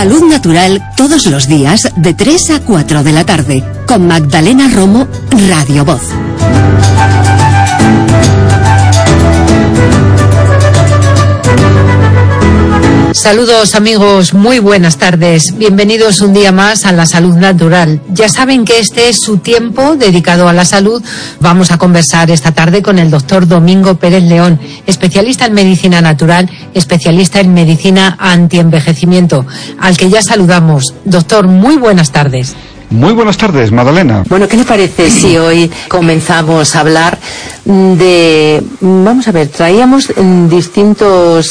Salud Natural todos los días de 3 a 4 de la tarde con Magdalena Romo, Radio Voz. Saludos amigos, muy buenas tardes. Bienvenidos un día más a La Salud Natural. Ya saben que este es su tiempo dedicado a la salud. Vamos a conversar esta tarde con el doctor Domingo Pérez León, especialista en medicina natural, especialista en medicina antienvejecimiento, al que ya saludamos. Doctor, muy buenas tardes. Muy buenas tardes, Magdalena. Bueno, ¿qué le parece si hoy comenzamos a hablar de... Vamos a ver, traíamos distintos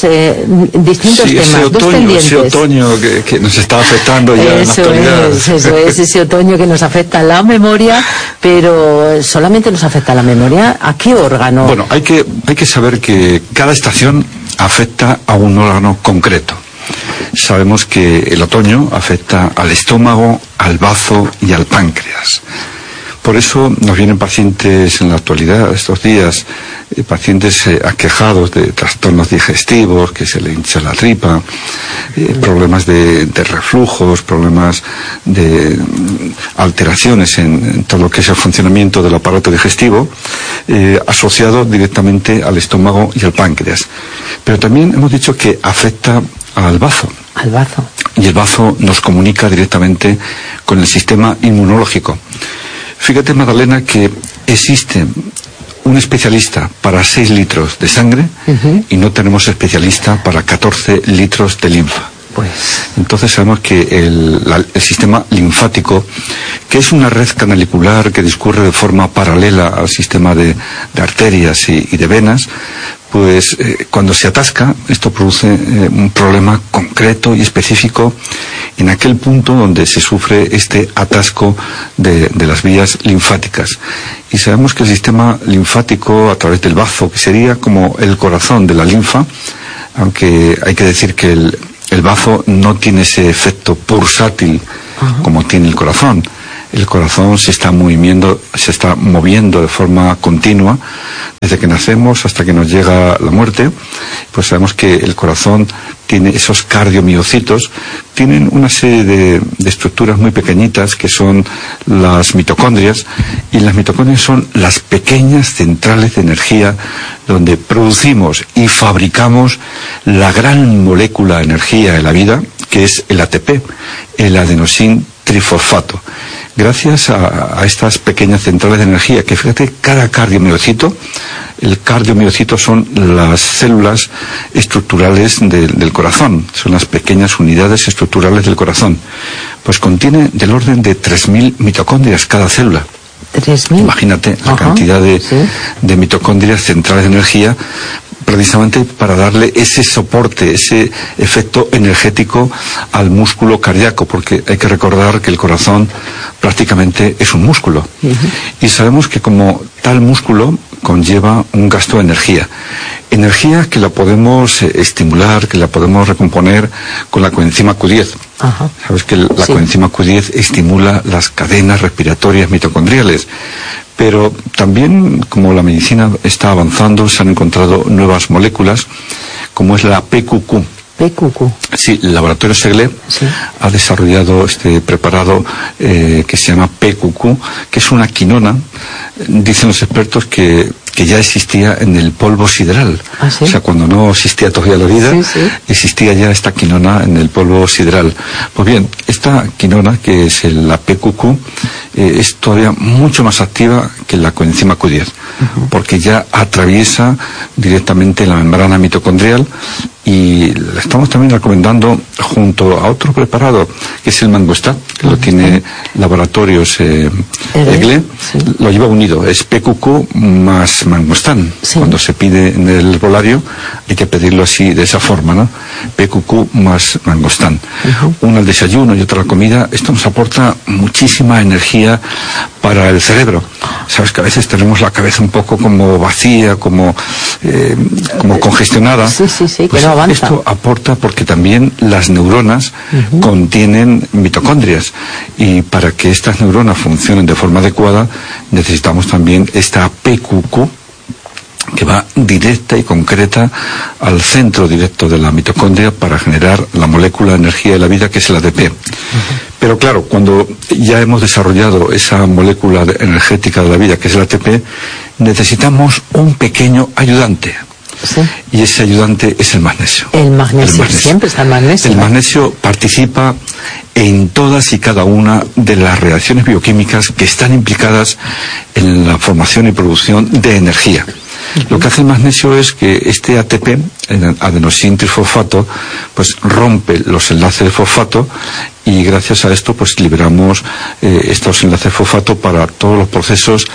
temas, dos pendientes. Ese otoño que nos está afectando ya en la actualidad. Eso es, ese otoño que nos afecta la memoria, pero solamente nos afecta la memoria. ¿A qué órgano? Bueno, hay que saber que cada estación afecta a un órgano concreto. Sabemos que el otoño afecta al estómago, al bazo y al páncreas. Por eso nos vienen pacientes en la actualidad, estos días, pacientes aquejados de trastornos digestivos, que se le hincha la tripa, problemas de reflujos, problemas de alteraciones en todo lo que es el funcionamiento del aparato digestivo, asociado directamente al estómago y al páncreas. Pero también hemos dicho que afecta al bazo. Al bazo. Y el bazo nos comunica directamente con el sistema inmunológico. Fíjate, Magdalena, que existe un especialista para 6 litros de sangre y no tenemos especialista para 14 litros de linfa. Pues. Entonces sabemos que el sistema linfático, que es una red canalicular que discurre de forma paralela al sistema de arterias y de venas, pues cuando se atasca, esto produce un problema concreto y específico en aquel punto donde se sufre este atasco de las vías linfáticas. Y sabemos que el sistema linfático, a través del bazo, que sería como el corazón de la linfa, aunque hay que decir que el bazo no tiene ese efecto pulsátil como tiene el corazón. El corazón se está moviendo de forma continua desde que nacemos hasta que nos llega la muerte. Pues sabemos que el corazón tiene esos cardiomiocitos, tienen una serie de estructuras muy pequeñitas que son las mitocondrias, y las mitocondrias son las pequeñas centrales de energía donde producimos y fabricamos la gran molécula de energía de la vida, que es el ATP, el adenosín trifosfato. Gracias a estas pequeñas centrales de energía, que fíjate, cada cardiomiocito, el cardiomiocito son las células estructurales del corazón, son las pequeñas unidades estructurales del corazón, pues contiene del orden de 3.000 mitocondrias cada célula. 3.000. Imagínate la cantidad de mitocondrias centrales de energía, precisamente para darle ese soporte, ese efecto energético al músculo cardíaco, porque hay que recordar que el corazón prácticamente es un músculo. Y sabemos que como tal músculo conlleva un gasto de energía que la podemos estimular, que la podemos recomponer con la coenzima Q10. Sabes que la coenzima Q10 estimula las cadenas respiratorias mitocondriales. Pero también, como la medicina está avanzando, se han encontrado nuevas moléculas, como es la PQQ. PQQ. Sí, el laboratorio Segle ha desarrollado este preparado que se llama PQQ, que es una quinona. Dicen los expertos que ya existía en el polvo sideral. ¿Ah, sí? O sea, cuando no existía todavía la vida, existía ya esta quinona en el polvo sideral. Pues bien, esta quinona, que es la PQQ, es todavía mucho más activa que la coenzima Q10, porque ya atraviesa directamente la membrana mitocondrial, y la estamos también recomendando junto a otro preparado, que es el mangostat, que lo tiene laboratorios Egle, lo lleva unido, es PQQ más mangostán. Cuando se pide en el herbolario hay que pedirlo así, de esa forma, ¿no? PQQ más mangostán. Uno al desayuno y otro a la comida. Esto nos aporta muchísima energía para el cerebro. Sabes que a veces tenemos la cabeza un poco como vacía, como congestionada. Pues que no avanza. Esto aporta, porque también las neuronas contienen mitocondrias, y para que estas neuronas funcionen de forma adecuada necesitamos también esta PQQ que va directa y concreta al centro directo de la mitocondria para generar la molécula de energía de la vida, que es el ATP. Pero claro, cuando ya hemos desarrollado esa molécula energética de la vida, que es el ATP, necesitamos un pequeño ayudante. Sí. Y ese ayudante es el magnesio. El magnesio. Siempre está el magnesio. El magnesio participa en todas y cada una de las reacciones bioquímicas que están implicadas en la formación y producción de energía. Lo que hace el magnesio es que este ATP, el adenosín trifosfato, pues rompe los enlaces de fosfato, y gracias a esto pues liberamos estos enlaces de fosfato para todos los procesos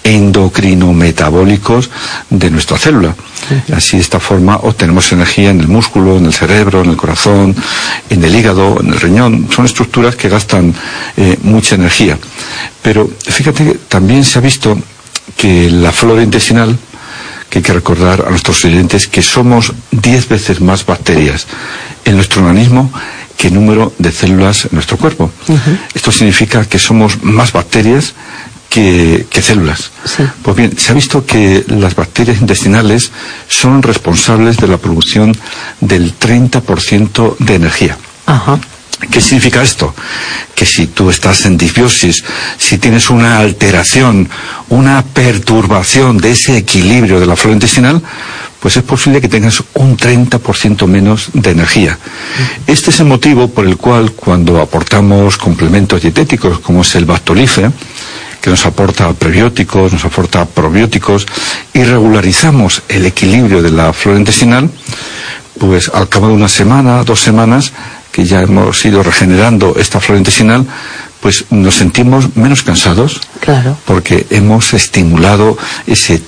endocrinometabólicos de nuestra célula. Así, de esta forma, obtenemos energía en el músculo, en el cerebro, en el corazón, en el hígado, en el riñón. Son estructuras que gastan mucha energía. Pero fíjate que también se ha visto que la flora intestinal, que hay que recordar a nuestros oyentes que somos 10 veces más bacterias en nuestro organismo que número de células en nuestro cuerpo. Esto significa que somos más bacterias que células. Sí. Pues bien, se ha visto que las bacterias intestinales son responsables de la producción del 30% de energía. Ajá. ¿Qué significa esto? Que si tú estás en disbiosis, si tienes una alteración, una perturbación de ese equilibrio de la flora intestinal, pues es posible que tengas un 30% menos de energía. Este es el motivo por el cual, cuando aportamos complementos dietéticos, como es el Bactolife, que nos aporta prebióticos, nos aporta probióticos, y regularizamos el equilibrio de la flora intestinal, pues al cabo de una semana, 2 semanas, que ya hemos ido regenerando esta flora intestinal, pues nos sentimos menos cansados. Claro. Porque hemos estimulado ese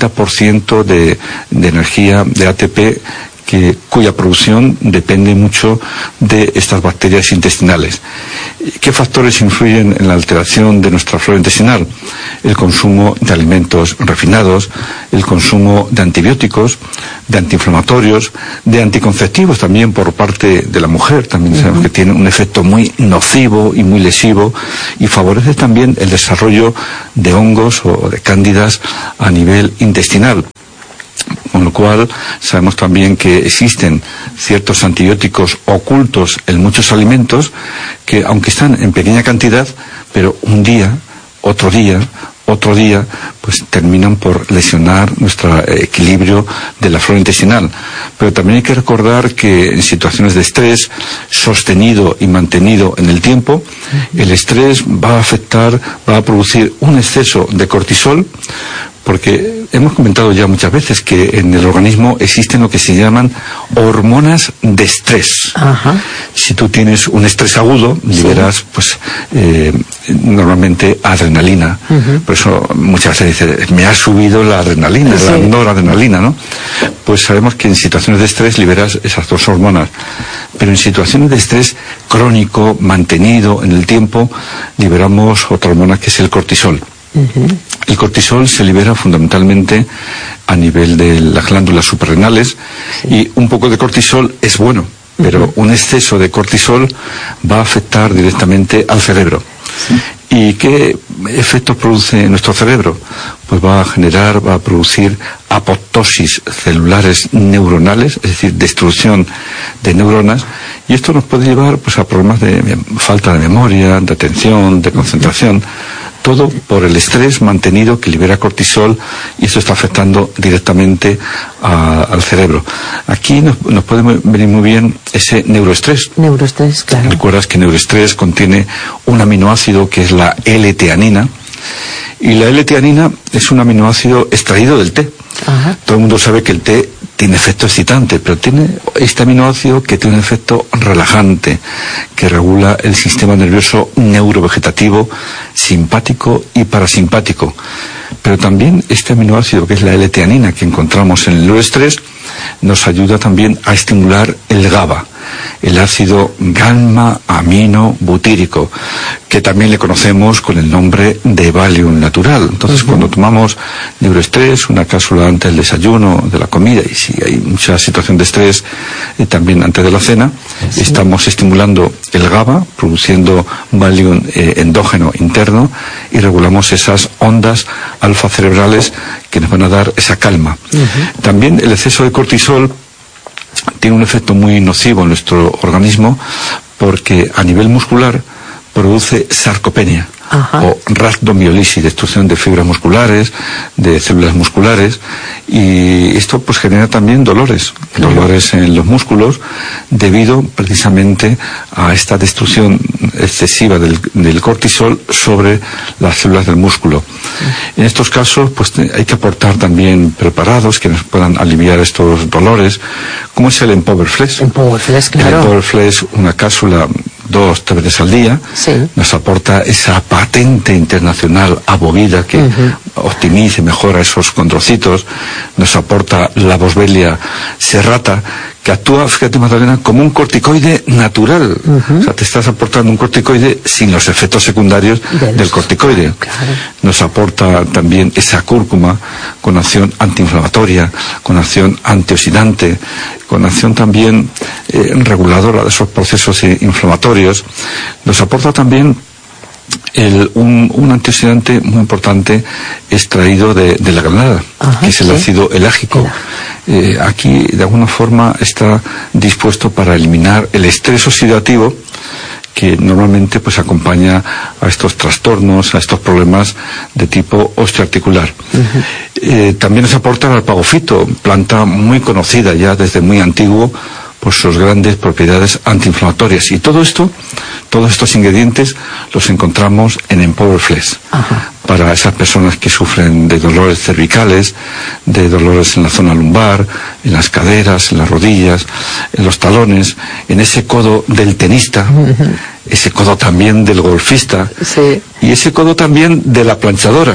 30% de energía de ATP cuya producción depende mucho de estas bacterias intestinales. ¿Qué factores influyen en la alteración de nuestra flora intestinal? El consumo de alimentos refinados, el consumo de antibióticos, de antiinflamatorios, de anticonceptivos también por parte de la mujer. También sabemos que tiene un efecto muy nocivo y muy lesivo, y favorece también el desarrollo de hongos o de cándidas a nivel intestinal. Con lo cual sabemos también que existen ciertos antibióticos ocultos en muchos alimentos que, aunque están en pequeña cantidad, pero un día, otro día, pues terminan por lesionar nuestro equilibrio de la flora intestinal. Pero también hay que recordar que en situaciones de estrés sostenido y mantenido en el tiempo, el estrés va a producir un exceso de cortisol, porque hemos comentado ya muchas veces que en el organismo existen lo que se llaman hormonas de estrés. Ajá. Si tú tienes un estrés agudo, liberas normalmente adrenalina. Por eso muchas veces dice, me ha subido la adrenalina, la noradrenalina, ¿no? Pues sabemos que en situaciones de estrés liberas esas 2 hormonas. Pero en situaciones de estrés crónico, mantenido en el tiempo, liberamos otra hormona que es el cortisol. El cortisol se libera fundamentalmente a nivel de las glándulas suprarrenales, y un poco de cortisol es bueno, pero un exceso de cortisol va a afectar directamente al cerebro. ¿Y qué efectos produce en nuestro cerebro? Pues va a producir apoptosis celulares neuronales, es decir, destrucción de neuronas, y esto nos puede llevar pues a problemas de falta de memoria, de atención, de concentración. Todo por el estrés mantenido que libera cortisol, y esto está afectando directamente al cerebro. Aquí nos puede venir muy bien ese neuroestrés. Neuroestrés, claro. Recuerdas que neuroestrés contiene un aminoácido que es la L-teanina, y la L-teanina es un aminoácido extraído del té. Ajá. Todo el mundo sabe que el té tiene efecto excitante, pero tiene este aminoácido que tiene un efecto relajante, que regula el sistema nervioso neurovegetativo, simpático y parasimpático. Pero también este aminoácido, que es la L-teanina, que encontramos en el neuroestrés, nos ayuda también a estimular el GABA. el ácido gamma-aminobutírico, que también le conocemos con el nombre de Valium natural. Entonces, cuando tomamos neuroestrés, una cápsula antes del desayuno, de la comida, y si hay mucha situación de estrés, también antes de la cena, estamos estimulando el GABA, produciendo Valium endógeno interno, y regulamos esas ondas alfa cerebrales que nos van a dar esa calma. También el exceso de cortisol tiene un efecto muy nocivo en nuestro organismo, porque a nivel muscular produce sarcopenia o rhabdomiolisis, destrucción de fibras musculares, de células musculares, y esto pues genera también dolores en los músculos, debido precisamente a esta destrucción excesiva del cortisol sobre las células del músculo. En estos casos pues hay que aportar también preparados que nos puedan aliviar estos dolores, como es el Empower Flex. Claro. El Empower Flex, una cápsula 2-3 veces al día, nos aporta esa patente internacional abovida que optimiza y mejora esos condrocitos. Nos aporta la Boswellia serrata, que actúa, fíjate Magdalena, como un corticoide natural. O sea, te estás aportando un corticoide sin los efectos secundarios del corticoide. Nos aporta también esa cúrcuma con acción antiinflamatoria, con acción antioxidante, con acción también reguladora de esos procesos inflamatorios. Nos aporta también un antioxidante muy importante extraído de la granada, que es el ácido elágico. Aquí, de alguna forma, está dispuesto para eliminar el estrés oxidativo que normalmente pues acompaña a estos trastornos, a estos problemas de tipo osteoarticular. También nos aporta el alpagofito, planta muy conocida ya desde muy antiguo por sus grandes propiedades antiinflamatorias. Y todos estos ingredientes los encontramos en Empower Flex. Para esas personas que sufren de dolores cervicales, de dolores en la zona lumbar, en las caderas, en las rodillas, en los talones, en ese codo del tenista, ese codo también del golfista, y ese codo también de la planchadora.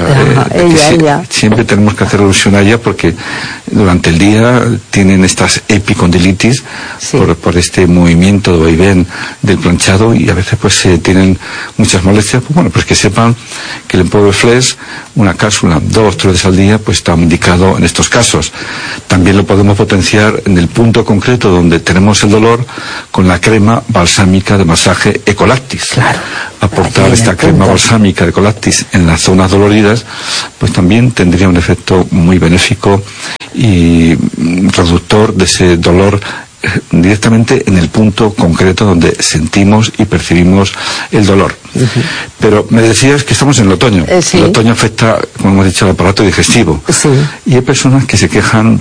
Siempre tenemos que hacer alusión a ella porque durante el día tienen estas epicondilitis por este movimiento de vaivén del planchado, y a veces pues tienen muchas molestias. Pues bueno, pues que sepan que el Empower Flex, una cápsula 2-3 veces al día, pues está indicado en estos casos. También lo podemos potenciar en el punto concreto donde tenemos el dolor con la crema balsámica de masaje Ecolactis. Aportar esta crema balsámica de Ecolactis en las zonas doloridas pues también tendría un efecto muy benéfico y reductor de ese dolor directamente en el punto concreto donde sentimos y percibimos el dolor. Pero me decías que estamos en el otoño. El otoño afecta, como hemos dicho, al aparato digestivo. Y hay personas que se quejan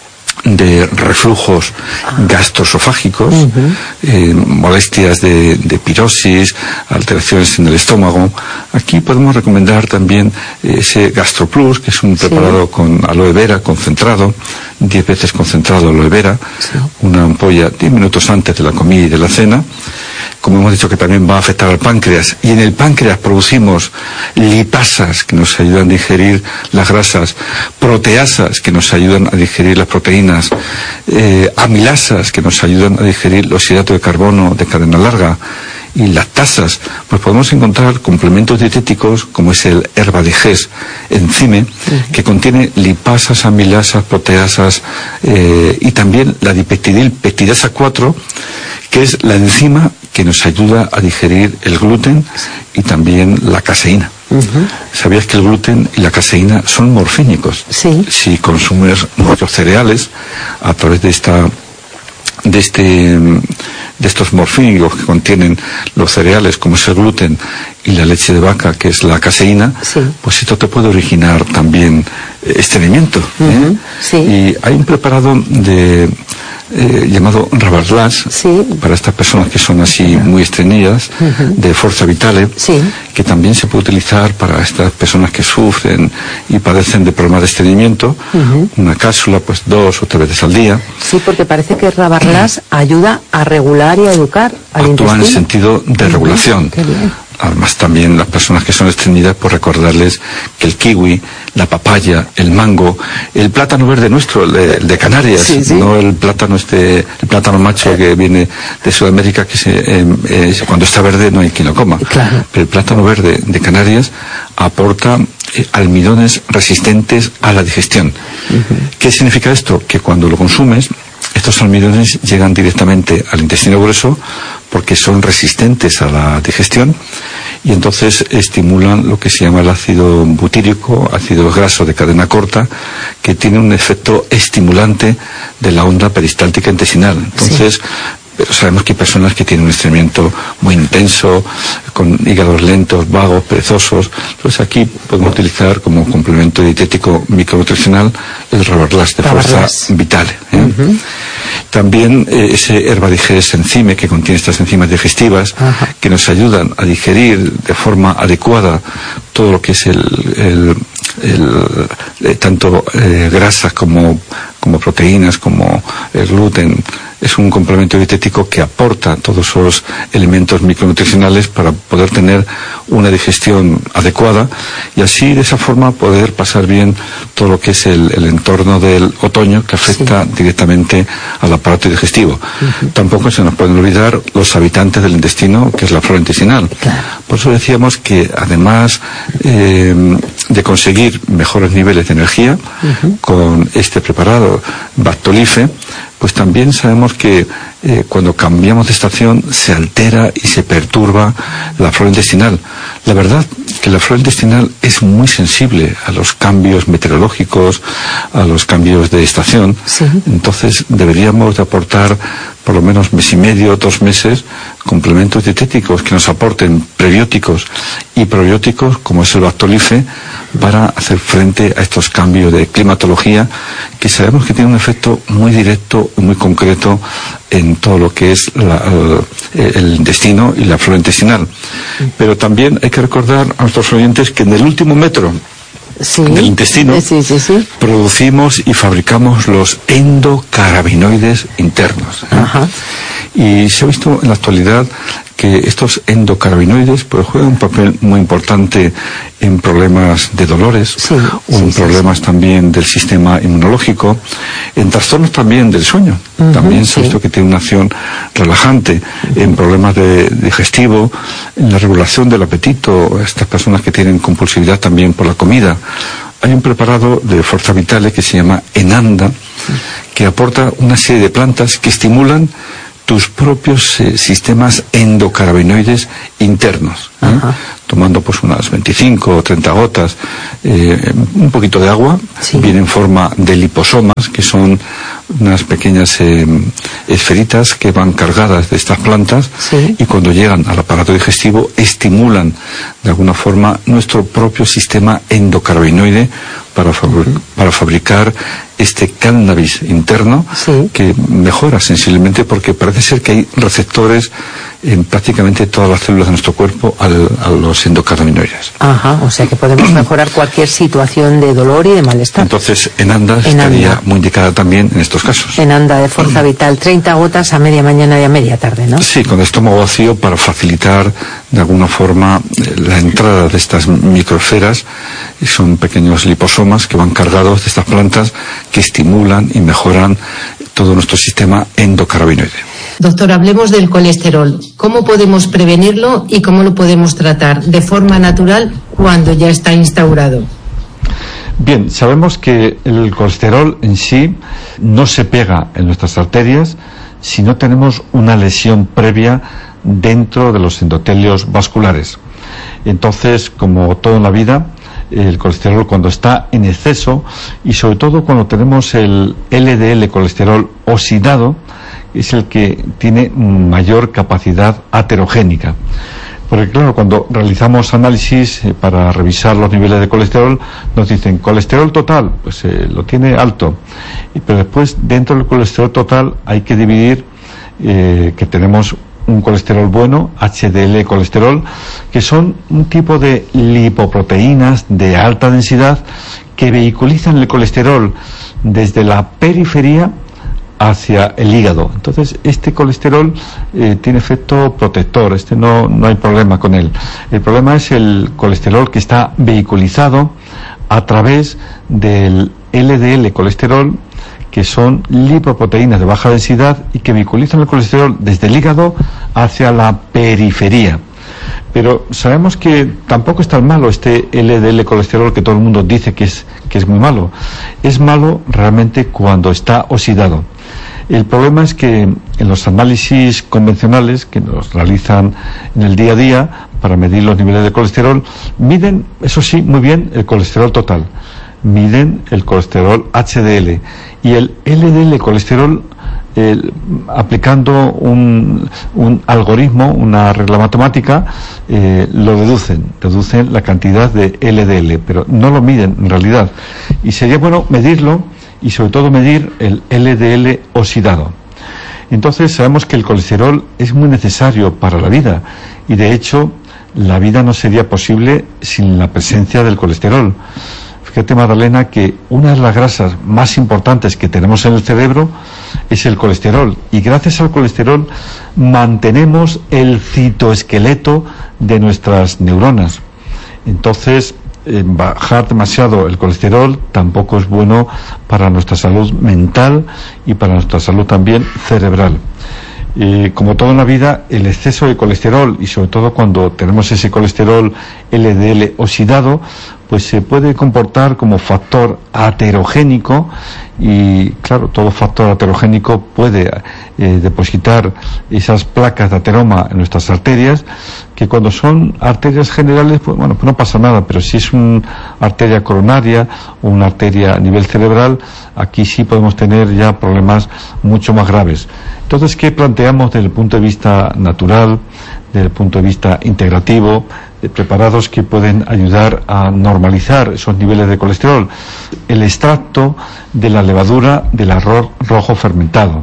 de reflujos gastroesofágicos, molestias de pirosis, alteraciones en el estómago. Aquí podemos recomendar también ese GastroPlus, que es un preparado con aloe vera concentrado, 10 veces concentrado aloe vera, una ampolla 10 minutos antes de la comida y de la cena. Como hemos dicho, que también va a afectar al páncreas, y en el páncreas producimos lipasas que nos ayudan a digerir las grasas, proteasas que nos ayudan a digerir las proteínas, amilasas que nos ayudan a digerir los hidratos de carbono de cadena larga, y lactasas. Pues podemos encontrar complementos dietéticos como es el Herbadigest Enzyme, que contiene lipasas, amilasas, proteasas, y también la dipeptidilpeptidasa 4, que es la enzima que nos ayuda a digerir el gluten y también la caseína. ¿Sabías que el gluten y la caseína son morfínicos? Si consumes muchos cereales, a través de estos morfínicos que contienen los cereales, como es el gluten y la leche de vaca, que es la caseína, pues esto te puede originar también estreñimiento. Y hay un preparado llamado Rabarlas, para estas personas que son así muy estreñidas, de Forza Vitale, que también se puede utilizar para estas personas que sufren y padecen de problemas de estreñimiento. Una cápsula pues 2 o 3 veces al día. Porque parece que Rabarlas ayuda a regular y a educar al intestino. Actúa en el sentido de regulación. Además también las personas que son estreñidas, pues recordarles que el kiwi, la papaya, el mango, el plátano verde nuestro, el de Canarias, sí, sí. No el plátano el plátano macho que viene de Sudamérica, que cuando está verde no hay quien lo coma. Claro. Pero el plátano verde de Canarias aporta almidones resistentes a la digestión. Uh-huh. ¿Qué significa esto? Que cuando lo consumes, estos almidones llegan directamente al intestino grueso porque son resistentes a la digestión y entonces estimulan lo que se llama el ácido butírico, ácido graso de cadena corta, que tiene un efecto estimulante de la onda peristáltica intestinal. Entonces, sí. Pero sabemos que hay personas que tienen un estreñimiento muy intenso, con hígados lentos, vagos, perezosos. Entonces aquí podemos utilizar como complemento dietético micronutricional el Rabarlas de Fuerza Vital. Uh-huh. También ese Herbadigeres enzyme, que contiene estas enzimas digestivas, uh-huh, que nos ayudan a digerir de forma adecuada todo lo que es tanto grasas como proteínas, como el gluten. Es un complemento dietético que aporta todos esos elementos micronutricionales para poder tener una digestión adecuada y así de esa forma poder pasar bien todo lo que es el entorno del otoño, que afecta sí. directamente al aparato digestivo. Uh-huh. Tampoco se nos pueden olvidar los habitantes del intestino, que es la flora intestinal. Claro. Por eso decíamos que además de conseguir mejores niveles de energía uh-huh. con este preparado Bactolife, pues también sabemos que cuando cambiamos de estación se altera y se perturba la flora intestinal. La verdad que la flora intestinal es muy sensible a los cambios meteorológicos, a los cambios de estación. Sí. Entonces deberíamos de aportar por lo menos mes y medio, 2 meses, complementos dietéticos que nos aporten prebióticos y probióticos, como es el Bactolife, para hacer frente a estos cambios de climatología que sabemos que tienen un efecto muy directo y muy concreto en todo lo que es el intestino y la flora intestinal. Pero también hay que recordar a nuestros oyentes que en el último metro sí. del intestino producimos y fabricamos los endocannabinoides internos. Ajá. Y se ha visto en la actualidad que estos endocannabinoides pues juegan un papel muy importante en problemas de dolores, sí, o en problemas también del sistema inmunológico, en trastornos también del sueño. Uh-huh, también se ha visto que tiene una acción relajante en problemas de digestivo, en la regulación del apetito, estas personas que tienen compulsividad también por la comida. Hay un preparado de Fuerza Vital que se llama Enanda, que aporta una serie de plantas que estimulan tus propios sistemas endocannabinoides internos, tomando pues unas 25 o 30 gotas, un poquito de agua, sí. Viene en forma de liposomas, que son unas pequeñas esferitas que van cargadas de estas plantas, sí. Y cuando llegan al aparato digestivo estimulan de alguna forma nuestro propio sistema endocannabinoide para fabricar este cannabis interno, sí. Que mejora sensiblemente porque parece ser que hay receptores en prácticamente todas las células de nuestro cuerpo a los endocannabinoides. Ajá, o sea que podemos mejorar cualquier situación de dolor y de malestar. Entonces, Enanda estaría muy indicada también en estos casos. Enanda de Fuerza Vital, 30 gotas a media mañana y a media tarde, ¿no? Sí, con estómago vacío para facilitar de alguna forma la entrada de estas microesferas. Son pequeños liposomas que van cargados de estas plantas que estimulan y mejoran todo nuestro sistema endocannabinoide. Doctor, hablemos del colesterol. ¿Cómo podemos prevenirlo y cómo lo podemos tratar de forma natural cuando ya está instaurado? Bien, sabemos que el colesterol en sí no se pega en nuestras arterias si no tenemos una lesión previa dentro de los endotelios vasculares. Entonces, como todo en la vida, el colesterol cuando está en exceso y sobre todo cuando tenemos el LDL colesterol oxidado, es el que tiene mayor capacidad aterogénica. Porque claro, cuando realizamos análisis para revisar los niveles de colesterol, nos dicen colesterol total, pues lo tiene alto. Pero después, dentro del colesterol total, hay que dividir que tenemos un colesterol bueno, HDL colesterol, que son un tipo de lipoproteínas de alta densidad que vehiculizan el colesterol desde la periferia hacia el hígado. Entonces, este colesterol tiene efecto protector, no hay problema con él. El problema es el colesterol que está vehiculizado a través del LDL colesterol, que son lipoproteínas de baja densidad y que vehiculizan el colesterol desde el hígado hacia la periferia. Pero sabemos que tampoco es tan malo este LDL colesterol que todo el mundo dice que es muy malo. Es malo realmente cuando está oxidado. El problema es que en los análisis convencionales que nos realizan en el día a día para medir los niveles de colesterol, miden, eso sí, muy bien el colesterol total. Miden el colesterol HDL y el LDL colesterol, aplicando un algoritmo, una regla matemática, lo deducen la cantidad de LDL, pero no lo miden en realidad. Y sería bueno medirlo y sobre todo medir el LDL oxidado. Entonces sabemos que el colesterol es muy necesario para la vida y de hecho la vida no sería posible sin la presencia del colesterol. Fíjate, Magdalena, que una de las grasas más importantes que tenemos en el cerebro es el colesterol, y gracias al colesterol mantenemos el citoesqueleto de nuestras neuronas. Entonces, bajar demasiado el colesterol tampoco es bueno para nuestra salud mental y para nuestra salud también cerebral. Como todo en la vida, el exceso de colesterol, y sobre todo cuando tenemos ese colesterol LDL oxidado, pues se puede comportar como factor aterogénico, y claro, todo factor aterogénico puede depositar esas placas de ateroma en nuestras arterias, que cuando son arterias generales, pues no pasa nada, pero si es una arteria coronaria o una arteria a nivel cerebral, aquí sí podemos tener ya problemas mucho más graves. Entonces, ¿qué planteamos desde el punto de vista natural, desde el punto de vista integrativo, de preparados que pueden ayudar a normalizar esos niveles de colesterol? El extracto de la levadura del arroz rojo fermentado.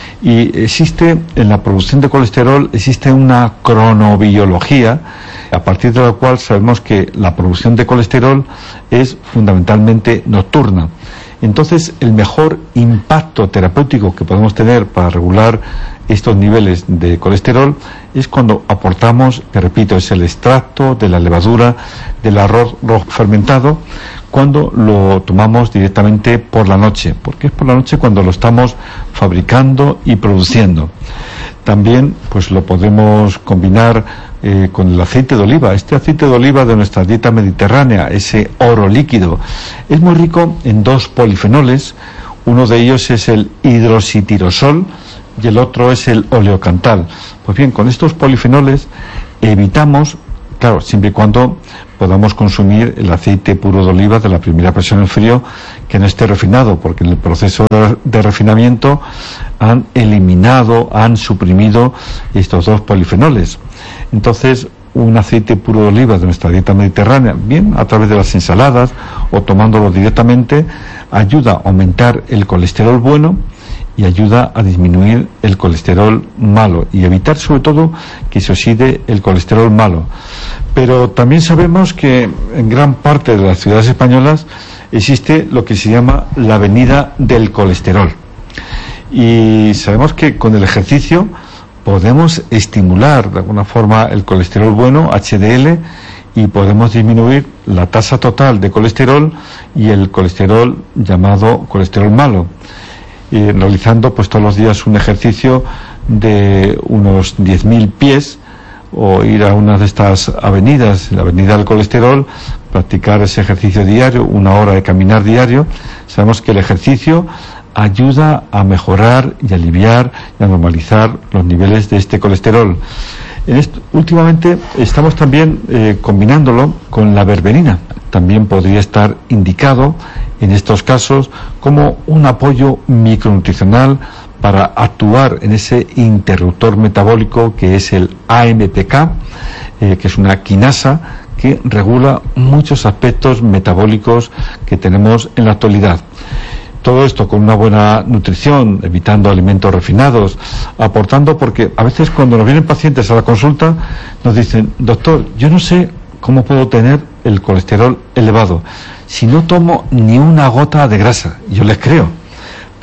Y existe, en la producción de colesterol, existe una cronobiología, a partir de la cual sabemos que la producción de colesterol es fundamentalmente nocturna. Entonces, el mejor impacto terapéutico que podemos tener para regular estos niveles de colesterol es cuando aportamos, que repito, es el extracto de la levadura del arroz rojo fermentado, cuando lo tomamos directamente por la noche, porque es por la noche cuando lo estamos fabricando y produciendo. También pues lo podemos combinar con el aceite de oliva. Este aceite de oliva de nuestra dieta mediterránea, ese oro líquido, es muy rico en dos polifenoles. Uno de ellos es el hidroxitirosol y el otro es el oleocantal. Pues bien, con estos polifenoles evitamos, claro, siempre y cuando podamos consumir el aceite puro de oliva de la primera presión en frío, que no esté refinado, porque en el proceso de refinamiento han eliminado, han suprimido estos dos polifenoles. Entonces, un aceite puro de oliva de nuestra dieta mediterránea, bien a través de las ensaladas o tomándolo directamente, ayuda a aumentar el colesterol bueno y ayuda a disminuir el colesterol malo y evitar sobre todo que se oxide el colesterol malo. Pero también sabemos que en gran parte de las ciudades españolas existe lo que se llama la avenida del colesterol, y sabemos que con el ejercicio podemos estimular de alguna forma el colesterol bueno, HDL, y podemos disminuir la tasa total de colesterol y el colesterol llamado colesterol malo, realizando pues todos los días un ejercicio de unos 10.000 pies, o ir a una de estas avenidas, la avenida del colesterol, practicar ese ejercicio diario, 1 hora de caminar diario. Sabemos que el ejercicio ayuda a mejorar y aliviar y a normalizar los niveles de este colesterol. Últimamente estamos también combinándolo con la berberina. También podría estar indicado en estos casos como un apoyo micronutricional para actuar en ese interruptor metabólico que es el AMPK, que es una quinasa que regula muchos aspectos metabólicos que tenemos en la actualidad. Todo esto con una buena nutrición, evitando alimentos refinados, aportando, porque a veces cuando nos vienen pacientes a la consulta nos dicen: doctor, yo no sé cómo puedo tener el colesterol elevado si no tomo ni una gota de grasa. Yo les creo,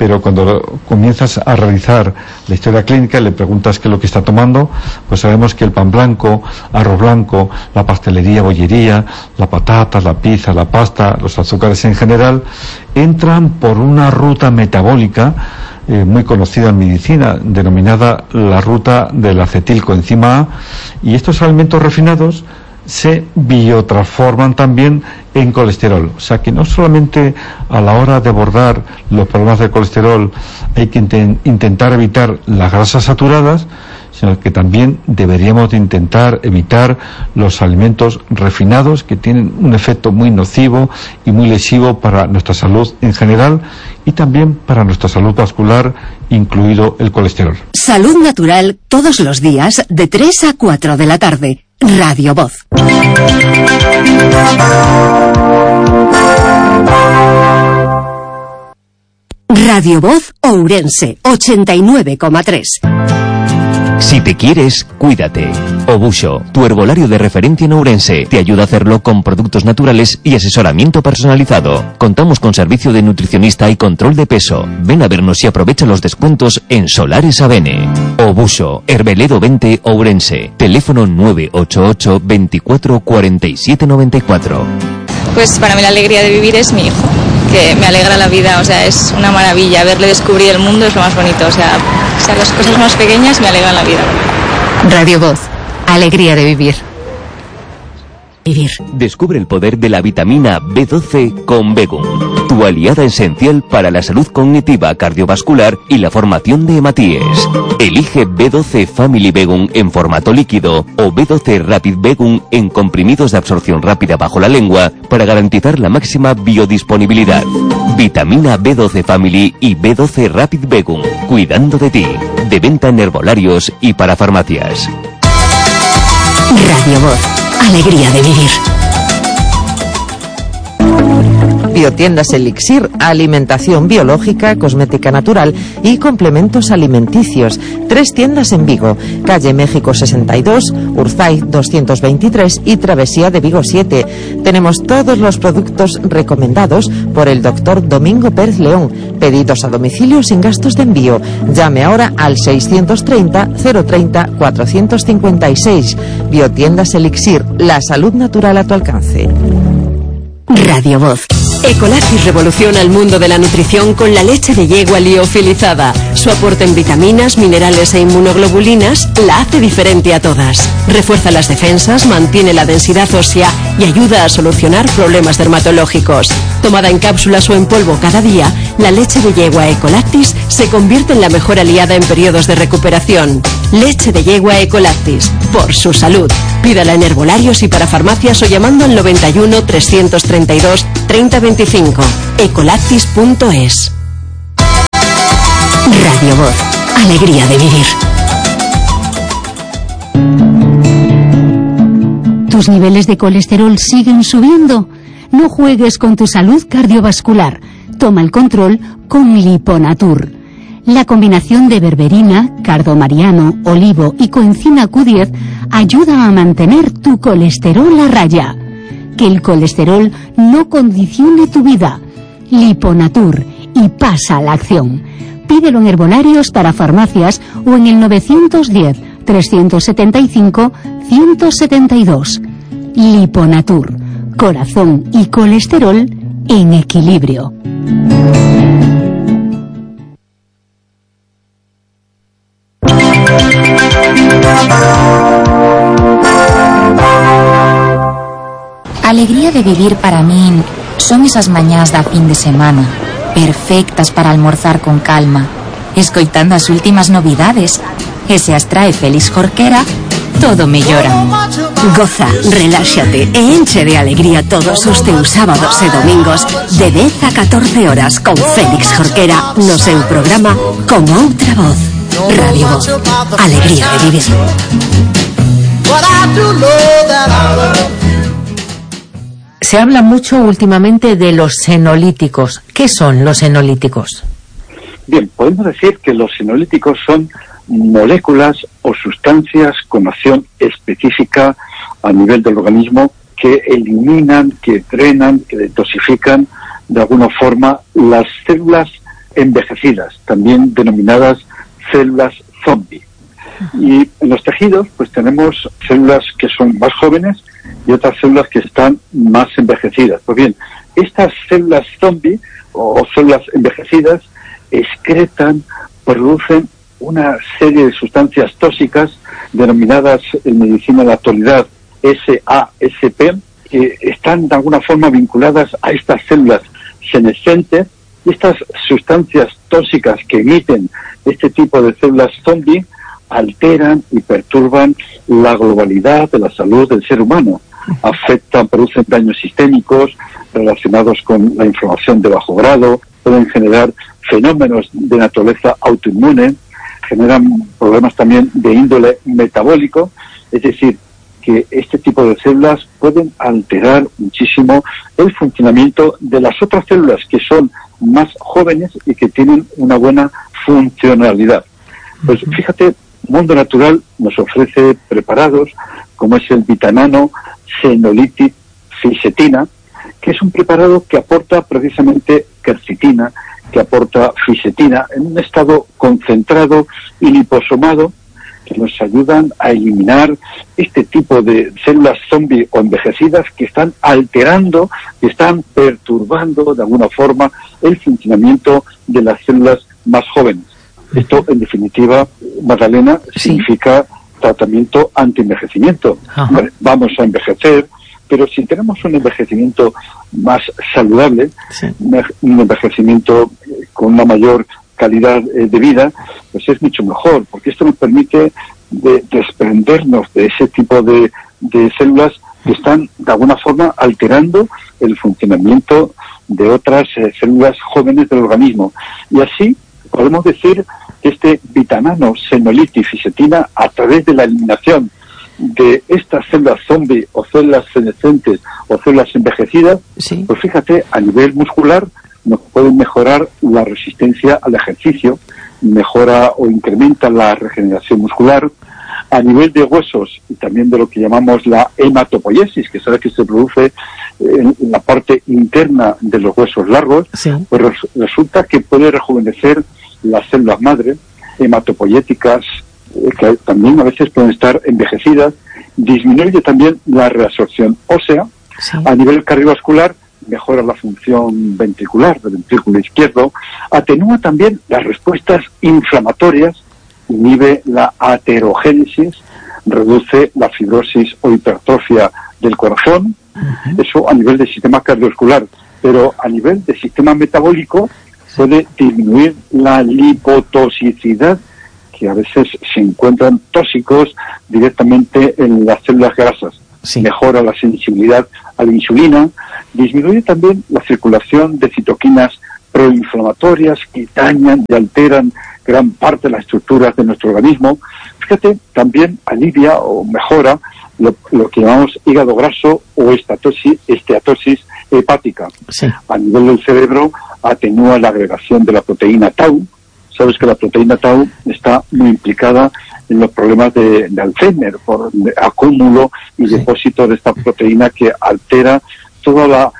pero cuando comienzas a realizar la historia clínica y le preguntas qué es lo que está tomando, pues sabemos que el pan blanco, arroz blanco, la pastelería, bollería, la patata, la pizza, la pasta, los azúcares en general, entran por una ruta metabólica muy conocida en medicina, denominada la ruta del acetilcoenzima A, y estos alimentos refinados se biotransforman también en colesterol. O sea que no solamente a la hora de abordar los problemas del colesterol hay que intentar evitar las grasas saturadas, sino que también deberíamos de intentar evitar los alimentos refinados, que tienen un efecto muy nocivo y muy lesivo para nuestra salud en general y también para nuestra salud vascular, incluido el colesterol. Salud Natural, todos los días de 3 a 4 de la tarde. Radio Voz. Radio Voz Ourense 89,3. Si te quieres, cuídate. Obuso, tu herbolario de referencia en Ourense, te ayuda a hacerlo con productos naturales y asesoramiento personalizado. Contamos con servicio de nutricionista y control de peso. Ven a vernos y aprovecha los descuentos en Solares Avene. Obuso, Herbeledo 20, Ourense. Teléfono 988 24 47 94. Pues para mí la alegría de vivir es mi hijo, que me alegra la vida, o sea, es una maravilla. Verle descubrir el mundo es lo más bonito, o sea, las cosas más pequeñas me alegran la vida. Radio Voz, alegría de vivir. Descubre el poder de la vitamina B12 con Begum, tu aliada esencial para la salud cognitiva, cardiovascular y la formación de hematíes. Elige B12 Family Begum en formato líquido o B12 Rapid Begum en comprimidos de absorción rápida bajo la lengua para garantizar la máxima biodisponibilidad. Vitamina B12 Family y B12 Rapid Begum, cuidando de ti. De venta en herbolarios y para farmacias. Radio Voz. Alegría de vivir. Biotiendas Elixir, alimentación biológica, cosmética natural y complementos alimenticios. 3 tiendas en Vigo, calle México 62, Urzay 223 y Travesía de Vigo 7. Tenemos todos los productos recomendados por el doctor Domingo Pérez León. Pedidos a domicilio sin gastos de envío. Llame ahora al 630 030 456. Biotiendas Elixir, la salud natural a tu alcance. Radio Voz. Ecolactis revoluciona el mundo de la nutrición con la leche de yegua liofilizada. Su aporte en vitaminas, minerales e inmunoglobulinas la hace diferente a todas. Refuerza las defensas, mantiene la densidad ósea y ayuda a solucionar problemas dermatológicos. Tomada en cápsulas o en polvo cada día, la leche de yegua Ecolactis se convierte en la mejor aliada en periodos de recuperación. Leche de yegua Ecolactis, por su salud. Pídala en herbolarios y para farmacias o llamando al 91 332 3025. Ecolactis.es. Radio Voz. Alegría de vivir. ¿Tus niveles de colesterol siguen subiendo? No juegues con tu salud cardiovascular. Toma el control con Liponatur. La combinación de berberina, cardomariano, olivo y coenzima Q10 ayuda a mantener tu colesterol a raya. Que el colesterol no condicione tu vida. Liponatur, y pasa a la acción. Pídelo en herbolarios para farmacias o en el 910 375 172. Liponatur, corazón y colesterol en equilibrio. Alegría de vivir para min son esas mañás da fin de semana, perfectas para almorzar con calma, escoitando as últimas novidades, e se as trae Félix Jorquera, todo mellora. Goza, reláxate e enche de alegría todos os teus sábados e domingos de 10 a 14 horas con Félix Jorquera no seu programa Con Outra Voz. Radio Voz. Alegría de vivir. Se habla mucho últimamente de los senolíticos. ¿Qué son los senolíticos? Bien, podemos decir que los senolíticos son moléculas o sustancias con acción específica a nivel del organismo que eliminan, que drenan, que detoxifican de alguna forma las células envejecidas, también denominadas células zombie. Y en los tejidos pues tenemos células que son más jóvenes y otras células que están más envejecidas. Pues bien, estas células zombie o células envejecidas excretan, producen una serie de sustancias tóxicas denominadas en medicina de la actualidad SASP, que están de alguna forma vinculadas a estas células senescentes. Y estas sustancias tóxicas que emiten este tipo de células zombie alteran y perturban la globalidad de la salud del ser humano. Afectan, producen daños sistémicos relacionados con la inflamación de bajo grado, pueden generar fenómenos de naturaleza autoinmune, generan problemas también de índole metabólico, es decir, que este tipo de células pueden alterar muchísimo el funcionamiento de las otras células que son más jóvenes y que tienen una buena funcionalidad. Pues fíjate, Mundo Natural nos ofrece preparados como es el Vitanano Senolytic Fisetina, que es un preparado que aporta precisamente quercetina, que aporta fisetina en un estado concentrado y liposomado, que nos ayudan a eliminar este tipo de células zombie o envejecidas que están alterando, que están perturbando de alguna forma el funcionamiento de las células más jóvenes. Esto, en definitiva, Magdalena, significa tratamiento anti-envejecimiento. Vamos a envejecer, pero si tenemos un envejecimiento más saludable, un envejecimiento con una mayor calidad de vida, pues es mucho mejor, porque esto nos permite desprendernos de ese tipo de células que están de alguna forma alterando el funcionamiento de otras células jóvenes del organismo. Y así podemos decir que este Vitanano Senolytic Fisetina, a través de la eliminación de estas células zombie o células senescentes o células envejecidas, pues fíjate, a nivel muscular nos pueden mejorar la resistencia al ejercicio, mejora o incrementa la regeneración muscular. A nivel de huesos y también de lo que llamamos la hematopoiesis, que sabe que se produce en la parte interna de los huesos largos, pues resulta que puede rejuvenecer las células madre, hematopoyéticas, que también a veces pueden estar envejecidas. Disminuye también la reabsorción ósea. A nivel cardiovascular mejora la función ventricular del ventrículo izquierdo, atenúa también las respuestas inflamatorias, inhibe la aterogénesis, reduce la fibrosis o hipertrofia del corazón. Eso a nivel del sistema cardiovascular, pero a nivel del sistema metabólico puede disminuir la lipotoxicidad, que a veces se encuentran tóxicos directamente en las células grasas. Mejora la sensibilidad a la insulina, disminuye también la circulación de citoquinas proinflamatorias que dañan y alteran gran parte de las estructuras de nuestro organismo. Fíjate, también alivia o mejora lo que llamamos hígado graso o esteatosis hepática. A nivel del cerebro atenúa la agregación de la proteína tau. Sabes que la proteína tau está muy implicada en los problemas de Alzheimer por acúmulo y depósito de esta proteína que altera toda la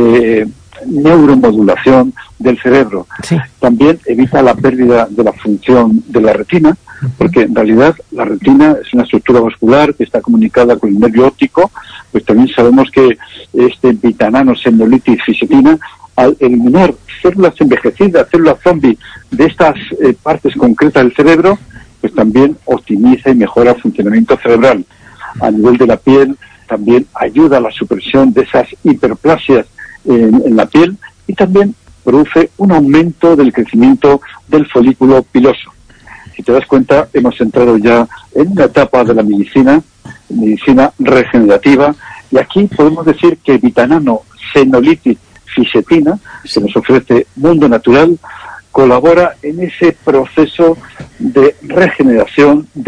neuromodulación del cerebro. También evita la pérdida de la función de la retina, porque en realidad la retina es una estructura vascular que está comunicada con el nervio óptico. Pues también sabemos que este Vitanano Senolytic Fisetina, al eliminar células envejecidas, células zombie de estas partes concretas del cerebro, pues también optimiza y mejora el funcionamiento cerebral. A nivel de la piel también ayuda a la supresión de esas hiperplasias en la piel y también produce un aumento del crecimiento del folículo piloso. Si te das cuenta, hemos entrado ya en una etapa de la medicina regenerativa, y aquí podemos decir que Vitanano Senolytic Fisetina, que nos ofrece Mundo Natural, colabora en ese proceso de regeneración,